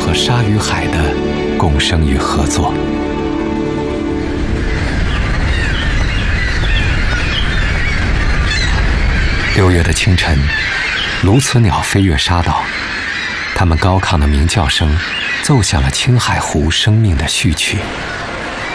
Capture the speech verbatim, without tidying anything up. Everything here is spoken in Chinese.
和鲨鱼海的共生与合作。六月的清晨，鸬鹚鸟飞越沙岛，它们高亢的鸣叫声奏响了青海湖生命的序曲。